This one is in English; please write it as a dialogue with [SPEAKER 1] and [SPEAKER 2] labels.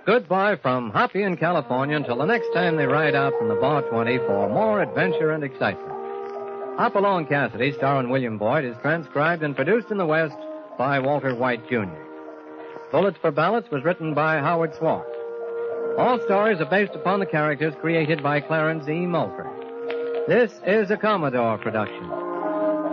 [SPEAKER 1] Goodbye from Hoppy in California until the next time they ride out from the Bar 20 for more adventure and excitement. Hop Along Cassidy, starring William Boyd, is transcribed and produced in the West by Walter White, Jr. Bullets for Ballots was written by Howard Swartz. All stories are based upon the characters created by Clarence E. Mulford. This is a Commodore production.